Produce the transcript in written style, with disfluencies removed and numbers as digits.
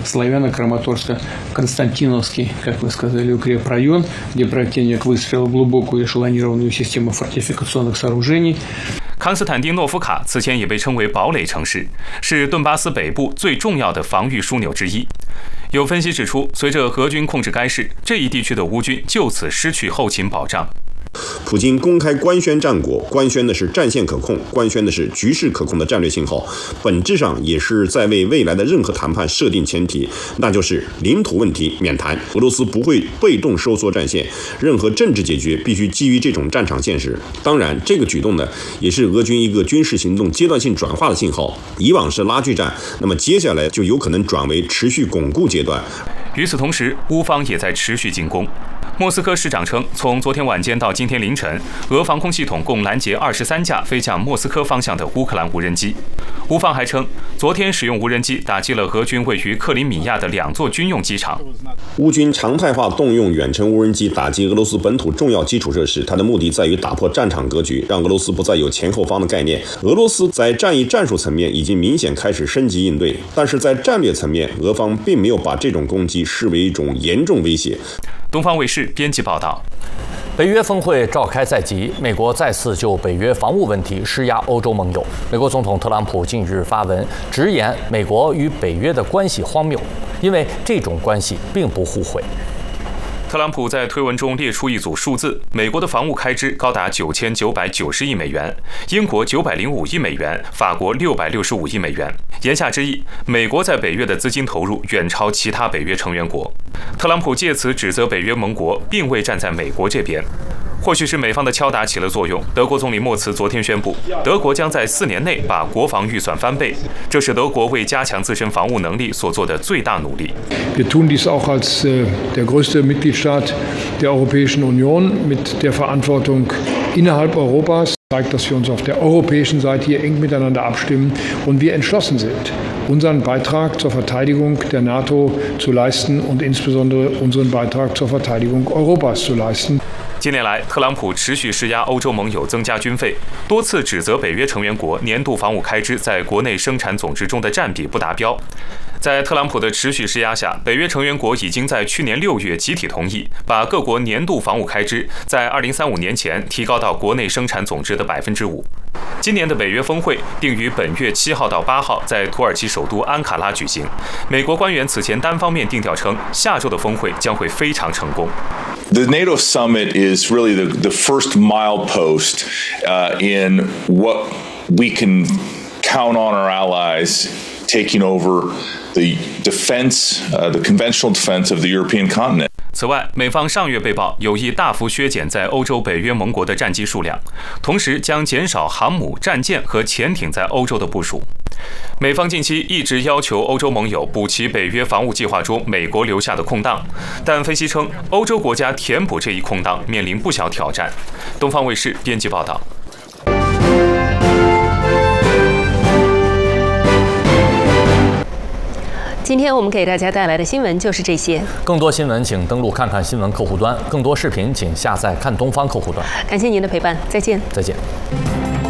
Славяно-Краматорско-Константиновский, как вы сказали, укрепрайон, где противник выстроил глубокую эшелонированную систему фортификационных сооружений。 康斯坦丁诺夫卡此前也被称为堡垒城市，是顿巴斯北部最重要的防御枢纽之一。有分析指出，随着俄军控制该市，这一地区的乌军就此失去后勤保障。 普京公开官宣战果，官宣的是战线可控，官宣的是局势可控的战略信号，本质上也是在为未来的任何谈判设定前提，那就是领土问题免谈，俄罗斯不会被动收缩战线，任何政治解决必须基于这种战场现实。当然，这个举动呢，也是俄军一个军事行动阶段性转化的信号。以往是拉锯战，那么接下来就有可能转为持续巩固阶段。 与此同时，乌方也在持续进攻。莫斯科市长称，从昨天晚间到今天凌晨，俄防空系统共拦截23架飞向莫斯科方向的乌克兰无人机。乌方还称，昨天使用无人机打击了俄军位于克里米亚的2座军用机场。 乌军常态化动用远程无人机打击俄罗斯本土重要基础设施，它的目的在于打破战场格局，让俄罗斯不再有前后方的概念。俄罗斯在战役战术层面已经明显开始升级应对，但是在战略层面，俄方并没有把这种攻击视为一种严重威胁。 东方卫视编辑报道。 北约峰会召开在即，美国再次就北约防务问题施压欧洲盟友。美国总统特朗普近日发文直言，美国与北约的关系荒谬，因为这种关系并不互惠。 特朗普在推文中列出一组数字，美国的防务开支高达9990亿美元，英国905亿美元，法国665亿美元。言下之意，美国在北约的资金投入远超其他北约成员国。特朗普借此指责北约盟国并未站在美国这边。或许是美方的敲打起了作用，德国总理默茨昨天宣布，德国将在4年内把国防预算翻倍，这是德国为加强自身防务能力所做的最大努力。 Wir tun dies auch als der größte Mitgliedstaat der Europäischen Union mit der Verantwortung innerhalb Europas. Zeigt, dass wir uns auf der europäischen Seite hier eng miteinander abstimmen und wir entschlossen sind, unseren Beitrag zur Verteidigung der NATO zu leisten und insbesondere unseren Beitrag zur Verteidigung Europas zu leisten。 近年来，特朗普持续施压欧洲盟友增加军费，多次指责北约成员国年度防务开支在国内生产总值中的占比不达标。在特朗普的持续施压下，北约成员国已经在去年6月集体同意，把各国年度防务开支在2035年前提高到国内生产总值的5%。今年的北约峰会定于本月7号到8号在土耳其首都安卡拉举行。美国官员此前单方面定调称，下周的峰会将会非常成功。 The NATO summit is really the first milepost in what we can count on our allies taking over the defense, the conventional defense of the European continent. 此外，美方上月被曝有意大幅削减在欧洲北约盟国的战机数量，同时将减少航母、战舰和潜艇在欧洲的部署。美方近期一直要求欧洲盟友补齐北约防务计划中美国留下的空档，但分析称，欧洲国家填补这一空档面临不小挑战。东方卫视编辑报道。 今天我们给大家带来的新闻就是这些。 更多新闻请登录看看新闻客户端，更多视频请下载看东方客户端。 感谢您的陪伴，再见。 再见。